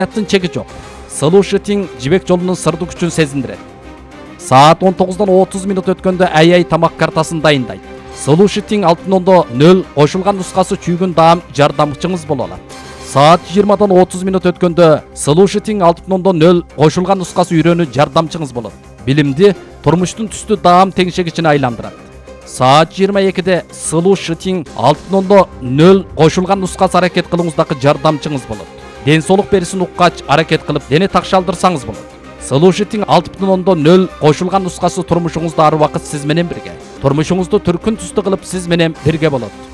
Аттын чеги жок. Solution жибек жолунун сырдуу күчүн сезиндирет. Саат 19:30 өткөндө ай тамак картасын дайындайт. Solution 6:00 кошулган нускасы чүйгүн даам жардамчыңыз боло алат. Саат 20:30 өткөндө Solution 6:00 кошулган нускасы үйрөнүү жардамчыңыз болот. Билимди турмуштун түстүү даам теңшегичине айландырат. Саат 22-де Solution 6:00 кошулган нускасы аракет кылууңуздагы жардамчыңыз болот. Ден соолук берисин уккач аракет кылып дене такшалдырсаңыз болот. Solution 6:00 кошулган нускасы турмушуңузда ар убакыт сиз менен бирге. Турмушуңузду түркүн түстүү кылып сиз менен бирге болот.